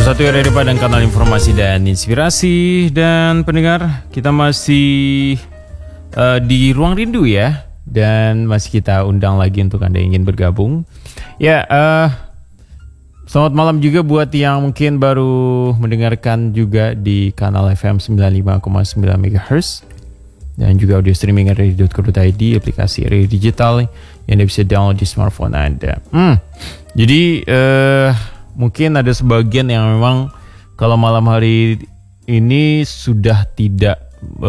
101 Radio Padang, kanal informasi dan inspirasi. Dan pendengar, kita masih di Ruang Rindu ya. Dan masih kita undang lagi untuk Anda yang ingin bergabung. Ya, selamat malam juga buat yang mungkin baru mendengarkan juga di kanal FM 95,9 MHz. Dan juga audio streaming radio.co.id, aplikasi radio digital yang Anda bisa download di smartphone Anda. Jadi mungkin ada sebagian yang memang kalau malam hari ini sudah tidak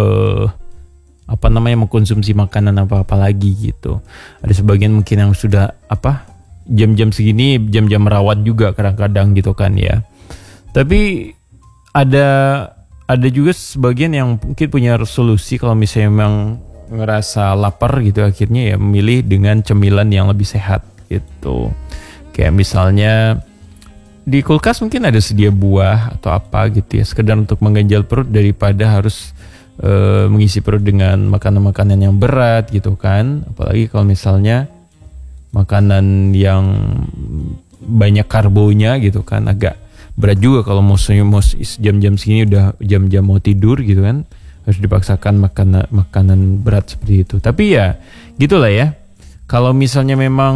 mengkonsumsi makanan apa-apa lagi gitu. Ada sebagian mungkin yang sudah jam-jam segini jam-jam merawat juga kadang-kadang gitu kan ya. Tapi ada juga sebagian yang mungkin punya solusi kalau misalnya memang ngerasa lapar gitu, akhirnya ya memilih dengan cemilan yang lebih sehat gitu. Kayak misalnya di kulkas mungkin ada sedia buah atau apa gitu ya, sekedar untuk mengganjal perut daripada harus mengisi perut dengan makanan-makanan yang berat gitu kan. Apalagi kalau misalnya makanan yang banyak karbonya gitu kan, agak berat juga kalau mau jam-jam segini udah jam-jam mau tidur gitu kan, harus dipaksakan makanan berat seperti itu. Tapi ya gitulah ya, kalau misalnya memang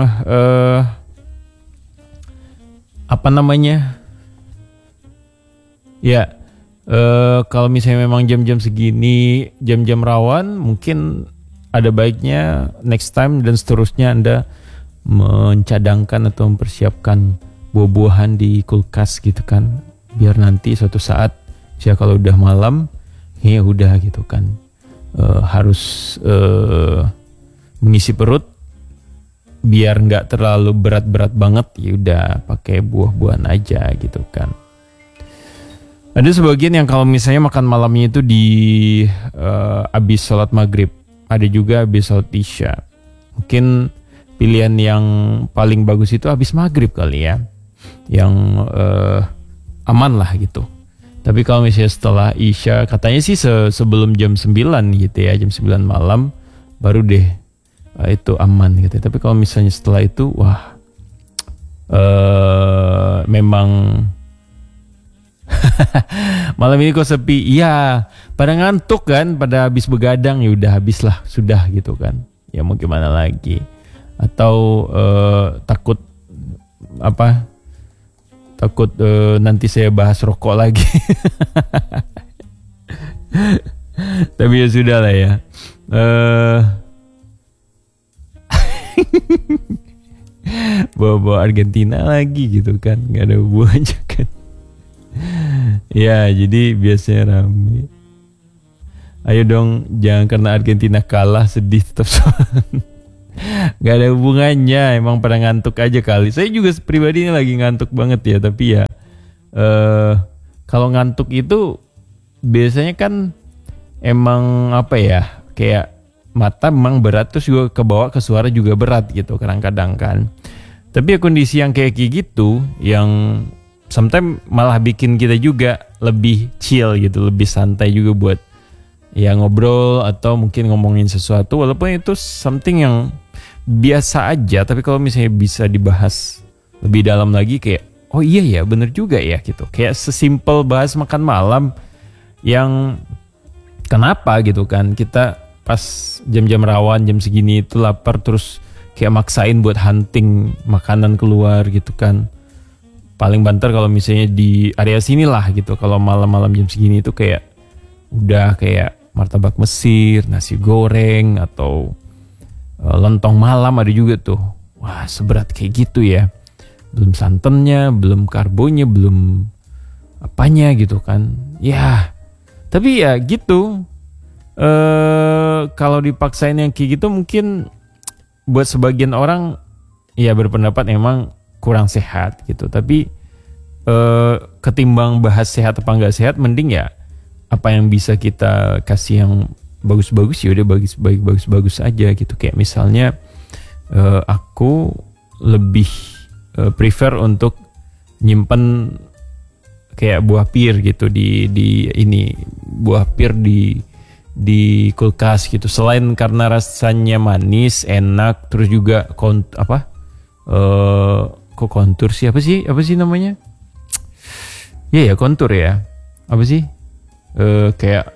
kalau misalnya memang jam-jam segini jam-jam rawan, mungkin ada baiknya next time dan seterusnya Anda mencadangkan atau mempersiapkan buah-buahan di kulkas gitu kan, biar nanti suatu saat kalau udah malam ya udah gitu kan, harus mengisi perut biar nggak terlalu berat-berat banget, ya udah pakai buah-buahan aja gitu kan. Ada sebagian yang kalau misalnya makan malamnya itu di abis sholat maghrib, ada juga abis sholat isya. Mungkin pilihan yang paling bagus itu abis maghrib kali ya, yang aman lah gitu. Tapi kalau misalnya setelah isya, katanya sih sebelum jam 9 gitu ya, jam 9 malam baru deh itu aman gitu. Tapi kalau misalnya setelah itu, memang malam ini kok sepi. Iya, pada ngantuk kan, pada habis begadang, ya udah habis lah, sudah gitu kan. Ya mau gimana lagi. Atau takut nanti saya bahas rokok lagi. Tapi ya sudah lah ya. Bawa Argentina lagi gitu kan, nggak ada hubungannya kan. Ya jadi biasanya rame. Ayo dong, jangan karena Argentina kalah sedih tetap nggak ada hubungannya, emang pada ngantuk aja kali. Saya juga pribadi ini lagi ngantuk banget ya. Tapi ya kalau ngantuk itu biasanya kan emang kayak mata memang berat, terus juga kebawa ke suara juga berat gitu kadang-kadang kan. Tapi ya kondisi yang kayak gitu yang sometimes malah bikin kita juga lebih chill gitu, lebih santai juga buat ya ngobrol atau mungkin ngomongin sesuatu, walaupun itu something yang biasa aja. Tapi kalau misalnya bisa dibahas lebih dalam lagi, kayak oh iya ya bener juga ya gitu. Kayak sesimpel bahas makan malam yang kenapa gitu kan kita pas jam-jam rawan, jam segini itu lapar, terus kayak maksain buat hunting makanan keluar gitu kan. Paling banter kalau misalnya di area sini lah gitu, kalau malam-malam jam segini itu kayak udah kayak martabak Mesir, nasi goreng, atau lontong malam ada juga tuh. Wah, seberat kayak gitu ya. Belum santannya, belum karbonya, belum apanya gitu kan. Ya, tapi ya gitu. Kalau dipaksain yang kayak gitu, mungkin buat sebagian orang ya berpendapat emang kurang sehat gitu. Tapi ketimbang bahas sehat apa nggak sehat, mending ya apa yang bisa kita kasih yang bagus-bagus, ya udah bagus aja gitu. Kayak misalnya aku lebih prefer untuk nyimpen kayak buah pir gitu di buah pir di kulkas gitu. Selain karena rasanya manis, enak, terus juga kontur sih, apa sih namanya? Iya ya, kontur ya. Apa sih? Kayak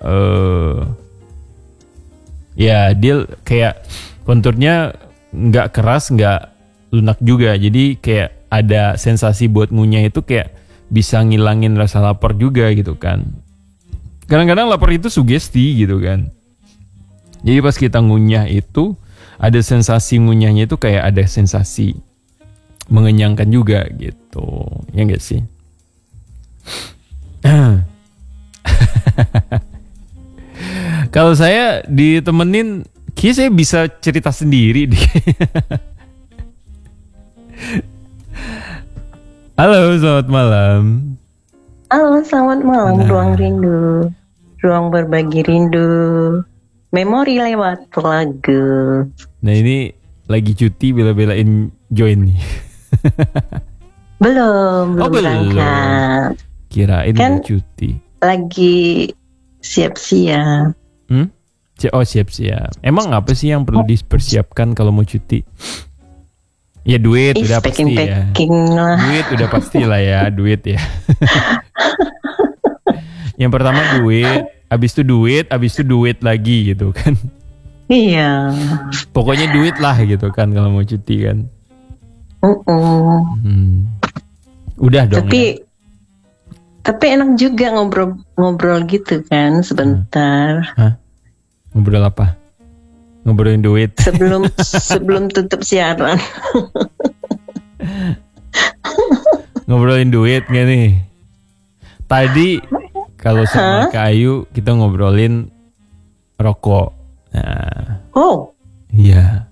ya dia kayak konturnya nggak keras, nggak lunak juga. Jadi kayak ada sensasi buat ngunyah itu kayak bisa ngilangin rasa lapar juga gitu kan. Kadang-kadang lapar itu sugesti gitu kan. Jadi pas kita ngunyah itu ada sensasi ngunyahnya itu kayak ada sensasi mengenyangkan juga gitu. Ya enggak sih? Kalau saya ditemenin, kayaknya saya bisa cerita sendiri deh. Halo, selamat malam. Halo, selamat malam. Ruang rindu, ruang berbagi rindu, memori lewat lagu. Nah ini lagi cuti bela-belain join nih. Belum berangkat. Kirain Kan udah cuti. lagi siap-siap. Oh siap-siap. Emang apa sih yang perlu dipersiapkan kalau mau cuti? Ya duit udah pasti ya. Packing lah. Duit udah pasti lah ya, duit ya. Yang pertama duit, abis itu duit lagi gitu kan. Iya. Pokoknya duit lah gitu kan kalau mau cuti kan. Udah dong. Tapi enak juga ngobrol gitu kan sebentar. Hah? Ngobrol apa? Ngobrolin duit. Sebelum tutup siaran. Ngobrolin duit gak nih? Tadi kalau sama Kak Ayu kita ngobrolin rokok. Nah. Oh. Iya.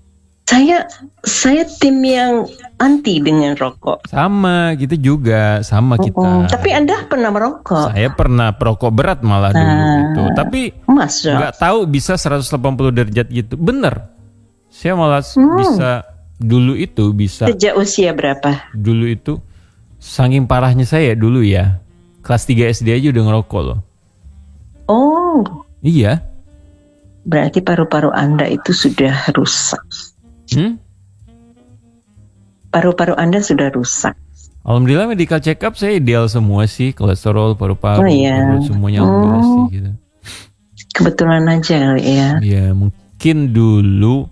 Saya tim yang anti dengan rokok. Sama, kita juga sama kita. Tapi Anda pernah merokok? Saya pernah perokok berat malah dulu gitu. Tapi nggak tahu bisa 180 derajat gitu. Bener. Saya malah bisa dulu itu bisa. Sejak usia berapa? Dulu itu saking parahnya saya dulu ya. Kelas 3 SD aja udah ngerokok loh. Oh. Iya. Berarti paru-paru Anda itu sudah rusak. Paru-paru Anda sudah rusak. Alhamdulillah medical check up saya ideal semua sih. Kolesterol, paru-paru, semuanya alhamdulillah sih gitu. Kebetulan aja kali ya. Ya mungkin dulu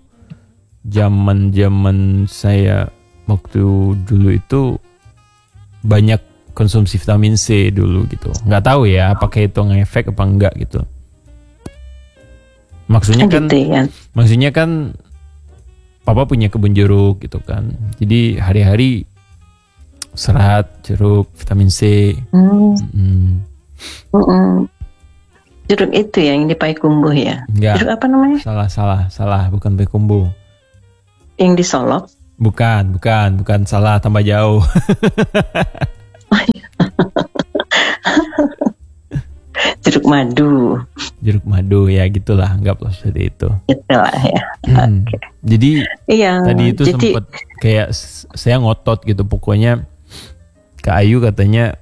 zaman saya waktu dulu itu banyak konsumsi vitamin C dulu gitu. Nggak tahu ya apakah itu ngefek apa enggak gitu. Maksudnya kan Papa punya kebun jeruk gitu kan. Jadi hari-hari serat, jeruk, vitamin C. Jeruk itu yang di Payakumbuh ya? Enggak. Jeruk apa namanya? Salah, bukan Payakumbuh. Yang di Solok? Bukan, salah, tambah jauh. Jeruk madu ya gitulah, anggaplah seperti itu. Itulah ya. Okay. Jadi tadi itu sempat kayak saya ngotot gitu, pokoknya Kak Ayu katanya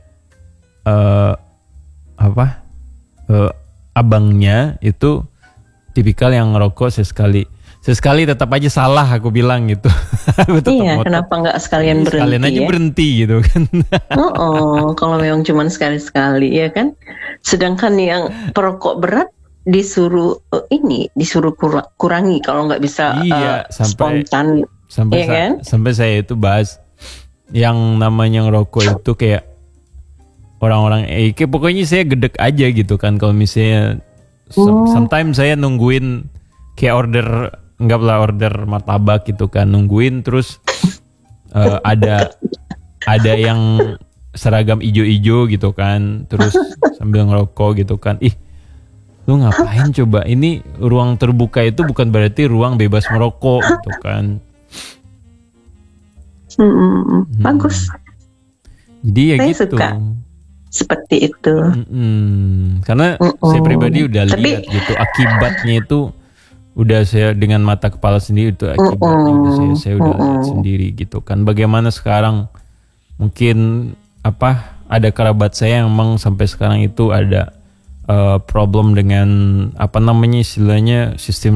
abangnya itu tipikal yang ngerokok sesekali tetap aja salah aku bilang gitu. Iya, kenapa nggak sekalian berhenti? Sekalian aja berhenti gitu kan. Kalau memang cuma sekali-sekali ya kan. Sedangkan yang perokok berat disuruh kurangi kalau nggak bisa spontan. Sampai saya itu bahas yang namanya ngerokok itu kayak orang-orang kayak pokoknya saya gedek aja gitu kan kalau misalnya sometimes saya nungguin kayak order martabak gitu kan, nungguin terus ada yang seragam ijo-ijo gitu kan, terus sambil ngerokok gitu kan. Lu ngapain coba, ini ruang terbuka itu bukan berarti ruang bebas merokok gitu kan. Bagus. Jadi ya saya gitu suka seperti itu. Karena saya pribadi udah lihat gitu akibatnya itu. Udah saya dengan mata kepala sendiri itu akibatnya saya udah lihat sendiri gitu kan. Bagaimana sekarang mungkin ada kerabat saya yang memang sampai sekarang itu ada problem dengan istilahnya sistem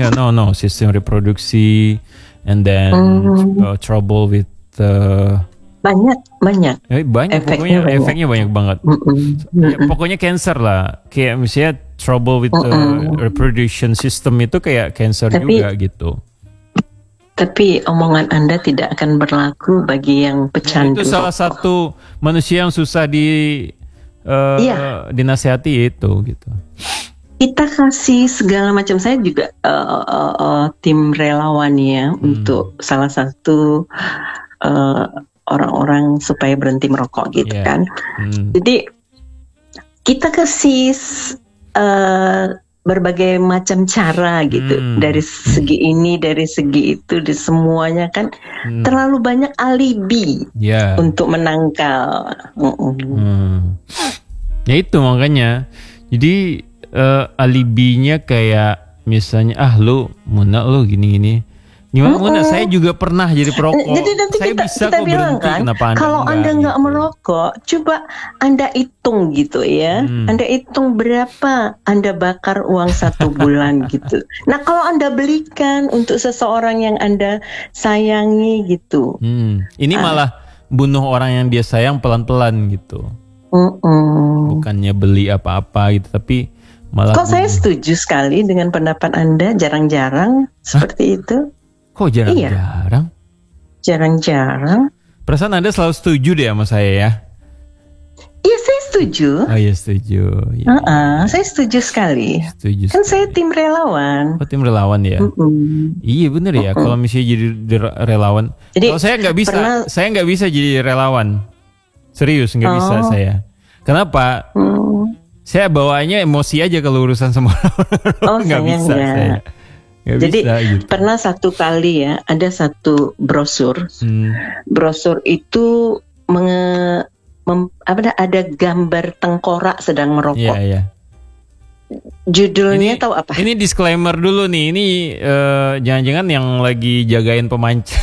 reproduksi and then trouble with banyak. Banyak, Efeknya pokoknya banyak. efeknya banyak banget. Ya, pokoknya cancer lah. Kayak misalnya trouble with the reproduction system itu kayak cancer Tapi- juga gitu. Tapi omongan Anda tidak akan berlaku bagi yang Ya, pecandu itu salah rokok. satu manusia yang susah Iya. dinasihati itu gitu. Kita kasih segala macam. Saya juga tim relawan ya untuk salah satu orang-orang supaya berhenti merokok gitu Iya. kan. Hmm. Jadi kita kasih berbagai macam cara gitu, dari segi ini, dari segi itu, di semuanya kan terlalu banyak alibi Ya. untuk menangkal. Ya itu makanya. Jadi alibinya kayak misalnya lu Muna lu gini-gini. Gimana Muna? Saya juga pernah jadi perokok. Jadi nanti Saya kita bisa kok bilang berhenti. kan, Kenapa kalau Anda nggak gitu? merokok, coba Anda hitung gitu ya. Anda hitung berapa Anda bakar uang 1 bulan gitu. Nah kalau Anda belikan untuk seseorang yang Anda sayangi gitu. Ini malah bunuh orang yang dia sayang pelan-pelan gitu. Bukannya beli apa-apa gitu, tapi malah Kok saya setuju sekali dengan pendapat Anda, jarang-jarang seperti itu. Kok jarang-jarang? Jarang-jarang. Perasaan Anda selalu setuju deh sama saya ya. Iya saya setuju. Oh iya setuju. Ya, Saya setuju sekali. setuju. Kan saya tim relawan. Oh, tim relawan ya. Iya bener ya. Kalau misalnya jadi relawan. Jadi, Kalau saya nggak bisa, pernah- saya nggak bisa jadi relawan. Serius nggak bisa saya. Kenapa? Saya bawaannya emosi aja kalau urusan sama orang. Nggak saya bisa enggak. saya. Nggak Jadi bisa gitu. pernah satu kali ya, ada satu brosur. Brosur itu ada gambar tengkorak sedang merokok. Iya. Judulnya tahu apa? Ini disclaimer dulu nih. Ini jangan-jangan yang lagi jagain pemancar.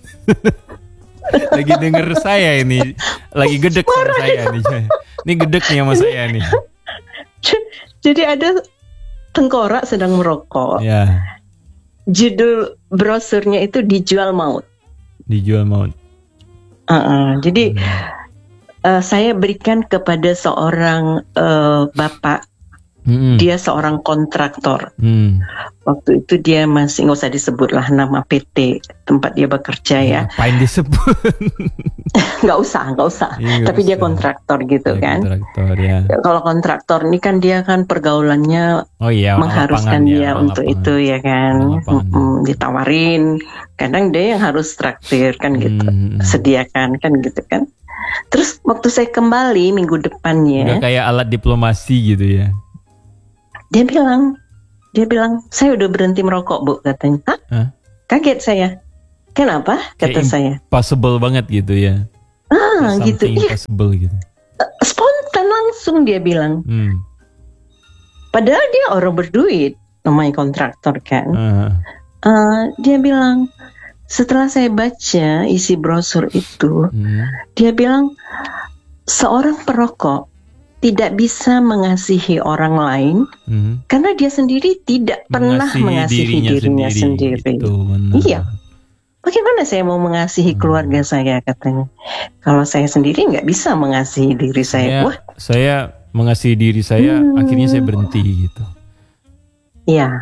Lagi denger saya ini. Lagi gedek sama saya nih. Ini gedek nih sama saya nih. Jadi ada tengkorak sedang merokok. Ya, Judul brosurnya itu dijual maut. dijual maut. Jadi saya berikan kepada seorang bapak. Dia seorang kontraktor. Waktu itu dia masih, nggak usah disebutlah nama PT tempat dia bekerja ya. Ngapain disebut? Nggak usah. Iya, nggak Tapi dia usah. kontraktor gitu kan. Kontraktor ya. Kalau kontraktor ini kan dia kan pergaulannya Oh iya, orang mengharuskan lapangan ya, dia orang untuk lapangan. itu ya kan. Orang lapangan. Ditawarin. Kadang dia yang harus traktir kan gitu. Sediakan kan gitu kan. Terus waktu saya kembali minggu Udah depannya, kayak alat diplomasi gitu ya. dia bilang, saya udah berhenti merokok bu, katanya. Hah? Hah? Kaget saya. Kenapa? Kata Kayak saya. Impossible banget gitu ya. Gitu. Something Iya, impossible gitu. spontan langsung dia bilang. Hmm. Padahal dia orang berduit, namanya kontraktor kan. Dia bilang, setelah saya baca isi brosur itu, dia bilang seorang perokok tidak bisa mengasihi orang lain karena dia sendiri tidak pernah mengasihi dirinya sendiri. Gitu, benar. Iya. Bagaimana saya mau mengasihi keluarga saya, katanya. Kalau saya sendiri nggak bisa mengasihi diri saya. Wah, Saya mengasihi diri saya, akhirnya saya berhenti gitu. iya.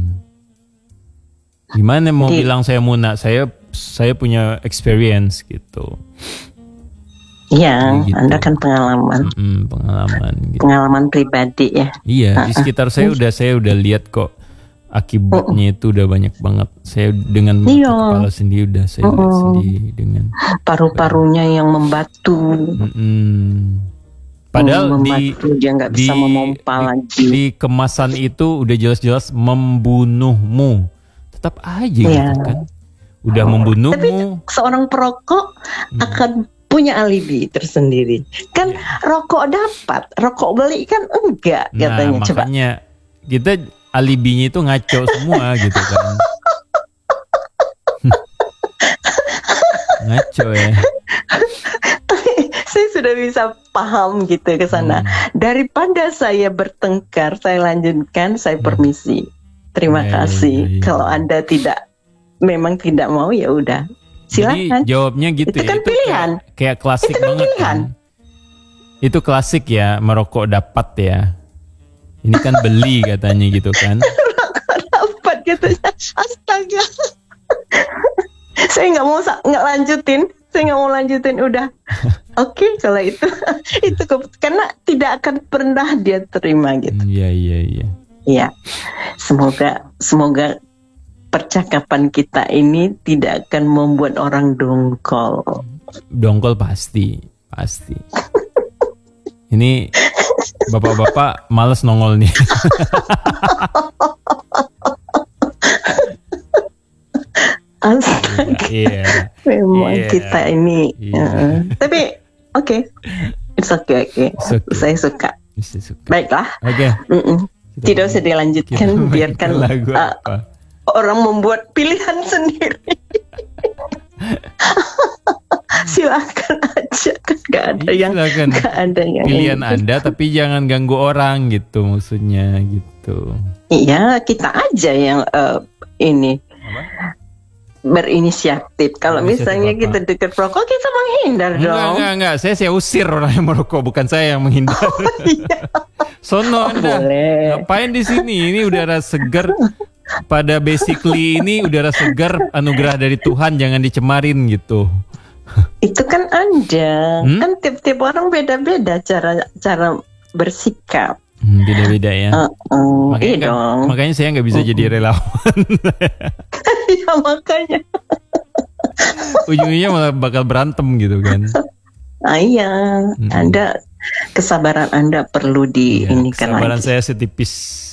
Gimana mau Jadi- bilang saya Muna? Saya punya experience gitu. Iya, Gitu. Anda kan pengalaman Pengalaman gitu. pengalaman pribadi ya. Iya, di sekitar saya udah lihat kok akibatnya itu udah banyak banget. Saya dengan mata Iya. kepala sendiri udah saya lihat sendiri dengan Paru-parunya yang membatu. Padahal di Membatu, dia nggak bisa memompa lagi. di kemasan itu udah jelas-jelas membunuhmu. Tetap aja Iya. gitu kan. Udah membunuhmu. Tapi seorang perokok akan punya alibi tersendiri. Kan rokok dapat, rokok beli kan enggak, Nah, katanya. Coba. makanya kita alibinya itu ngaco semua gitu kan. Ngaco ya. Saya sudah bisa paham gitu ke sana. Daripada saya bertengkar, saya lanjutkan, saya permisi. Terima Iya, kasih. iya. Kalau Anda memang tidak mau, ya udah. Silakan. Jadi jawabnya gitu itu ya. kan pilihan. Kayak klasik itu kan banget pilihan. kan. Itu klasik ya, merokok dapat ya. Ini kan beli katanya gitu kan. Merokok dapat katanya. Astaga. Saya nggak mau lanjutin. Saya nggak mau lanjutin, udah. Oke, kalau itu karena tidak akan pernah dia terima gitu. Iya. Iya. Semoga percakapan kita ini tidak akan membuat orang dongkol. Dongkol pasti. Ini bapak-bapak males nongol nih. Astaga. Iya. Memang kita ini. Tapi oke. It's okay. Saya suka. Baiklah. Oke. Tidak usah dilanjutkan, biarkan orang membuat pilihan sendiri. Silakan aja, kan nggak ada yang pilihan Anda, tapi jangan ganggu orang gitu, maksudnya gitu. Iya, kita aja yang ini berinisiatif. Kalau misalnya kita dekat rokok, kita menghindar dong. Enggak. Saya usir orang yang merokok, bukan saya yang menghindar. Iya. Sono Anda, ngapain di sini? Ini udara segar. Pada basically ini udara segar anugerah dari Tuhan, jangan dicemarin gitu. Itu kan Anda, kan tiap-tiap orang beda-beda cara bersikap. Beda-beda ya. Makanya saya nggak bisa jadi relawan. Ya makanya. Ujungnya malah bakal berantem gitu kan. Iya, Anda kesabaran Anda perlu diinikan lagi. Kesabaran saya setipis.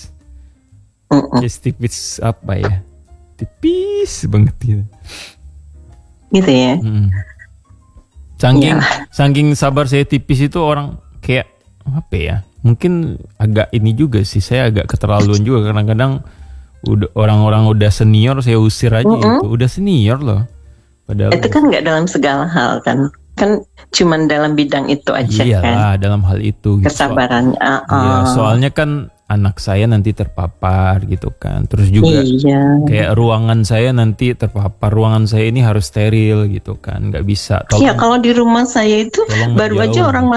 Setipis apa ya? Tipis banget gitu. Gitu ya. Saking sabar saya tipis itu orang kayak apa ya? Mungkin agak ini juga sih, saya agak keterlaluan juga kadang-kadang. Orang-orang udah senior saya usir aja gitu. Udah senior loh. Padahal itu kan nggak dalam segala hal kan cuman dalam bidang itu aja. Iyalah, dalam hal itu gitu. Kesabarannya. Iya, soalnya kan anak saya nanti terpapar gitu kan. Terus juga kayak ruangan saya nanti terpapar. Ruangan saya ini harus steril gitu kan. Nggak bisa. Iya, kalau di rumah saya itu baru aja orang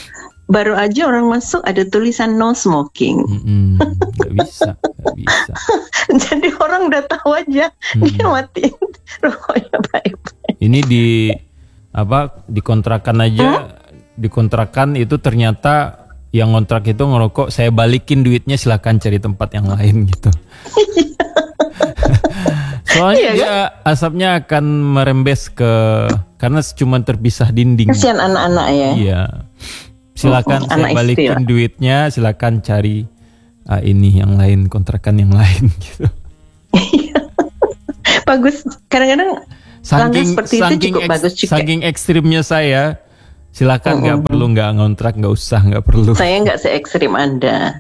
masuk ada tulisan no smoking. Gak bisa. Jadi orang udah tahu aja dia matiin rokoknya baik-baik. Ini dikontrakan aja, dikontrakan itu ternyata yang kontrak itu ngerokok, saya balikin duitnya, silakan cari tempat yang lain gitu. Soalnya dia asapnya akan merembes karena cuma terpisah dinding. Kasihan anak-anak ya. Iya. Silakan saya balikin duitnya, silakan cari ini yang lain, kontrakan yang lain gitu. Bagus. Kadang-kadang seperti itu cukup bagus juga. Saking ekstrimnya saya, silakan nggak ngontrak, nggak perlu. Saya nggak se-ekstrim Anda.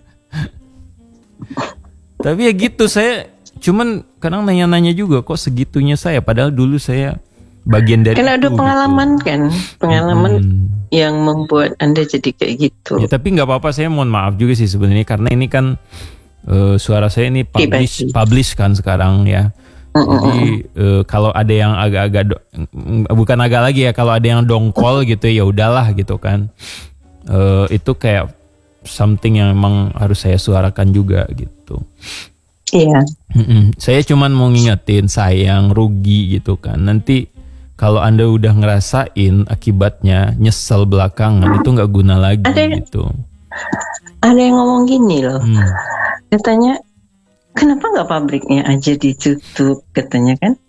Tapi ya gitu, saya cuman kadang nanya-nanya juga kok segitunya saya, padahal dulu saya bagian dari karena ada pengalaman gitu. Pengalaman yang membuat Anda jadi kayak gitu. Ya, tapi nggak apa-apa, saya mohon maaf juga sih sebenarnya, karena ini kan suara saya ini publish kan sekarang ya. Jadi kalau ada yang agak-agak bukan agak lagi ya, kalau ada yang dongkol gitu ya udahlah gitu kan. Itu kayak something yang memang harus saya suarakan juga gitu. Iya. Saya cuman mau ngingetin, sayang rugi gitu kan. Nanti kalau Anda udah ngerasain akibatnya, nyesel belakangan, itu nggak guna lagi gitu. Ada yang ngomong gini loh, katanya, kenapa nggak pabriknya aja ditutup, katanya kan?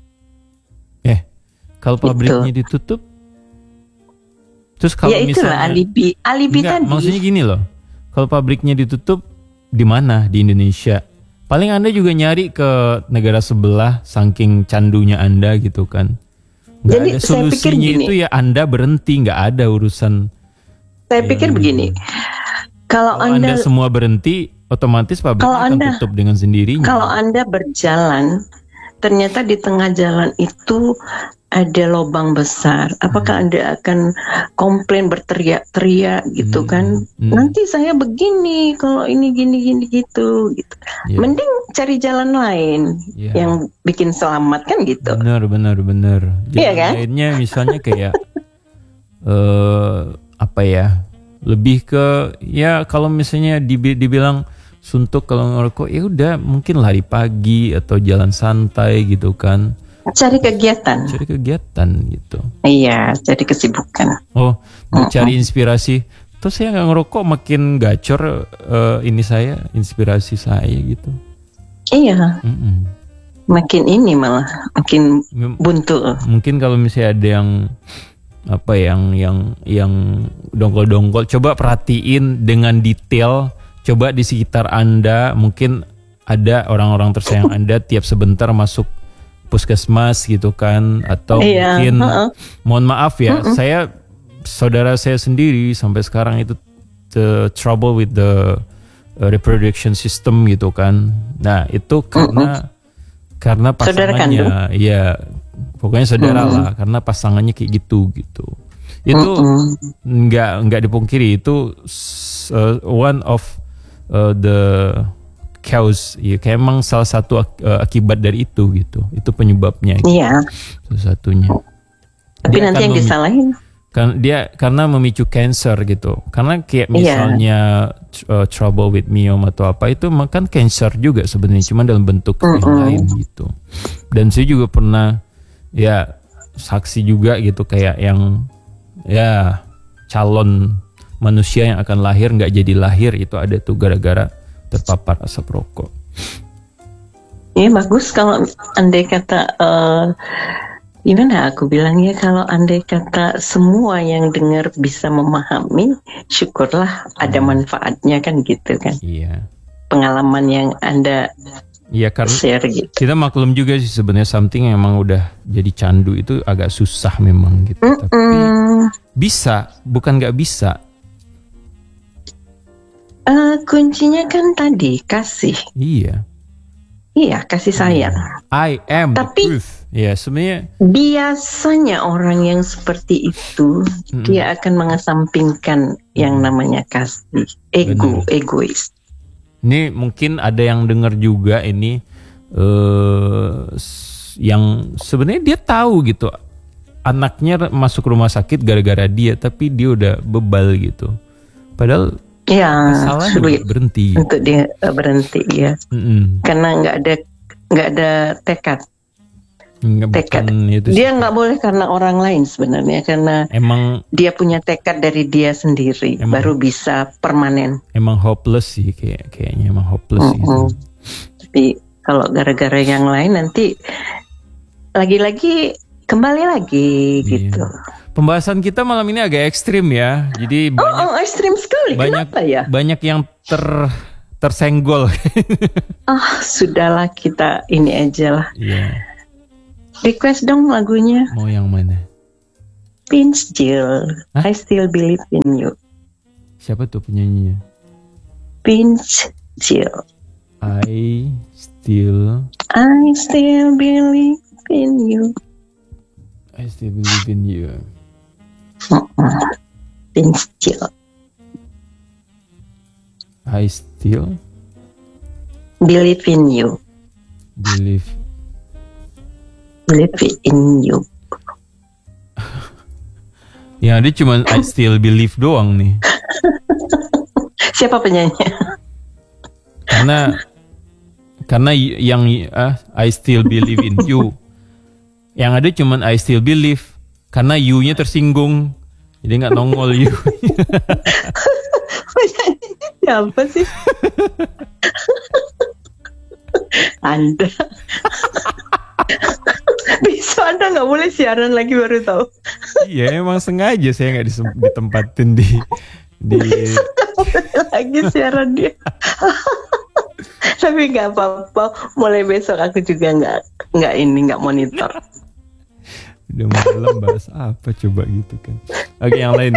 Kalau pabriknya ditutup, terus kalau ya itulah misalnya alibi tadi. Maksudnya gini loh, kalau pabriknya ditutup di mana di Indonesia? Paling Anda juga nyari ke negara sebelah, saking candunya Anda gitu kan. Nggak Jadi ada saya pikir gini, itu ya Anda berhenti, nggak ada urusan. Saya pikir begini, kalau Anda semua berhenti, otomatis pabriknya akan tutup dengan sendirinya. Kalau Anda berjalan ternyata di tengah jalan itu ada lubang besar, apakah Anda akan komplain berteriak-teriak gitu kan? Nanti saya begini kalau ini gini gitu. Yeah. Mending cari jalan lain yang bikin selamat kan gitu. Benar. Jalan kan? lainnya misalnya kayak lebih ke ya kalau misalnya dibilang suntuk kalau ngerokok ya udah mungkin lari pagi atau jalan santai gitu kan. Cari kegiatan gitu. Iya, cari kesibukan. Cari inspirasi. Terus saya nggak ngerokok makin gacor inspirasi saya gitu. Iya. Makin ini malah makin buntu. Mungkin kalau misalnya ada yang dongkol-dongkol, coba perhatiin dengan detail. Coba di sekitar Anda mungkin ada orang-orang tersayang Anda tiap sebentar masuk puskesmas gitu kan, atau mungkin mohon maaf ya, saudara saya sendiri sampai sekarang itu the trouble with the reproduction system gitu kan. Nah itu karena pasangannya, ya pokoknya saudara lah, karena pasangannya kayak gitu. Itu nggak dipungkiri itu one of the chaos, ya kayak emang salah satu akibat dari itu gitu. Itu penyebabnya. Iya. Salah satunya. Tapi nanti yang disalahin karena memicu cancer gitu. Karena kayak misalnya trouble with myoma atau apa itu makan cancer juga sebenarnya, cuma dalam bentuk yang lain gitu. Dan saya juga pernah saksi juga gitu, kayak yang calon manusia yang akan lahir nggak jadi lahir, itu ada tuh gara-gara terpapar asap rokok. Iya bagus kalau andai kata gimana aku bilangnya, kalau andai kata semua yang dengar bisa memahami, syukurlah ada manfaatnya kan gitu kan. Iya. Pengalaman yang Anda karena share gitu. Kita maklum juga sih sebenarnya something yang emang udah jadi candu itu agak susah memang gitu. Tapi bisa, bukan nggak bisa. Kuncinya kan tadi kasih. Iya, kasih sayang. I am tapi, the truth. Ya, sebenarnya biasanya orang yang seperti itu dia akan mengesampingkan yang namanya kasih, egois. Ini mungkin ada yang dengar juga ini yang sebenarnya dia tahu gitu anaknya masuk rumah sakit gara-gara dia, tapi dia udah bebal gitu. Padahal sulit berhenti untuk dia berhenti ya. Karena nggak ada tekad. Dia nggak boleh karena orang lain sebenarnya, karena emang dia punya tekad dari dia sendiri, baru bisa permanen. Emang hopeless sih, kayaknya emang hopeless gitu. Tapi kalau gara-gara yang lain nanti lagi-lagi kembali lagi gitu. Pembahasan kita malam ini agak ekstrim ya, jadi ekstrim sekali. Kenapa ya? Banyak yang tersenggol. Sudahlah, kita ini aja lah. Request dong lagunya. Mau yang mana? Vince Gill, I Still Believe in You. Siapa tuh penyanyinya? Vince Gill. I still believe in you. I still believe in you. Vince Gill. I still believe in you. Believe in you. Ya, dia cuma I still believe doang nih. Siapa penyanyinya? Karena yang I still believe in you. Yang ada cuma I still believe, karena you-nya tersinggung. Jadi nggak nongol you. Siapa sih? Anda. Bisa Anda nggak boleh siaran lagi baru tahu. Iya, emang sengaja saya nggak ditempatin di lagi siaran dia. Tapi nggak apa-apa, mulai besok aku juga nggak monitor. Udah malam bahas apa coba gitu kan. Oke, yang lain.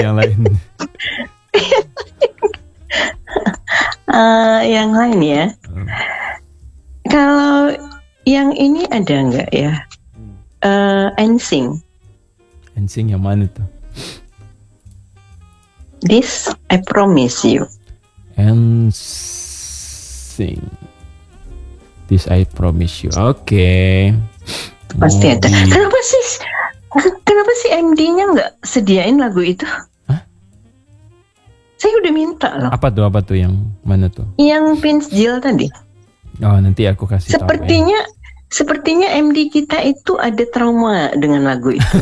Yang lain ya. Kalau yang ini ada nggak ya? NSYNC. NSYNC yang mana tuh? This I Promise You. NSYNC. This I Promise You. Oke. Pasti ada. Kenapa sih MD-nya nggak sediain lagu itu? Hah? Saya udah minta loh. Apa tuh yang mana tuh? Yang Vince Gill tadi. Oh, nanti aku kasih tahu. Sepertinya MD kita itu ada trauma dengan lagu itu.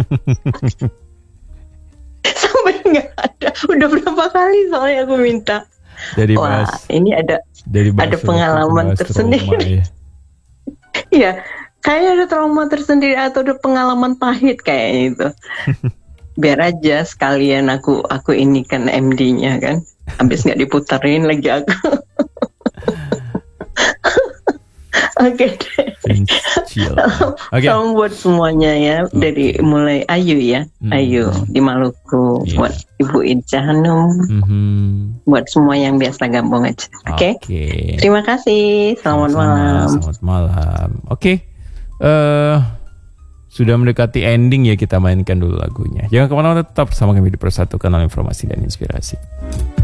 Sampai nggak ada. Udah berapa kali soalnya aku minta. Wah, ini ada pengalaman tersendiri. Iya, kayaknya ada trauma tersendiri atau ada pengalaman pahit kayaknya itu. Biar aja sekalian aku ini kan MD-nya kan. Habis nggak diputerin lagi aku. Oke deh. Salam buat semuanya ya. Dari mulai Ayu ya. Ayu di Maluku. Buat Ibu Ija Hanum. Buat semua yang biasa gabung aja. Oke. Terima kasih. Selamat malam. Selamat malam. Oke. Sudah mendekati ending ya, kita mainkan dulu lagunya. Jangan kemana-mana, tetap bersama kami di Persatu Kanal Informasi dan Inspirasi.